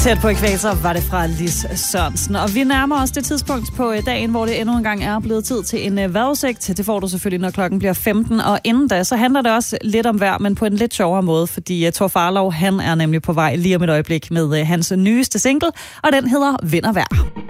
Tæt på ækvator var det fra Lis Sørensen. Og vi nærmer os det tidspunkt på dagen, hvor det endnu en gang er blevet tid til en vejrudsigt. Det får du selvfølgelig, når klokken bliver 15. Og inden da, så handler det også lidt om vejr, men på en lidt sjovere måde. Fordi Thor Farlov, han er nemlig på vej lige om et øjeblik med hans nyeste single. Og den hedder Vind og Vejr.